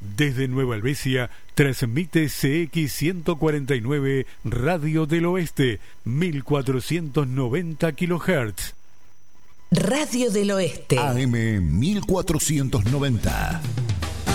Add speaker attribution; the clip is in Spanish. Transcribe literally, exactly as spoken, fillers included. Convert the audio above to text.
Speaker 1: Desde Nueva Helvecia, transmite C X ciento cuarenta y nueve Radio del Oeste, mil cuatrocientos noventa kilohertz.
Speaker 2: Radio del Oeste.
Speaker 3: A M mil cuatrocientos noventa.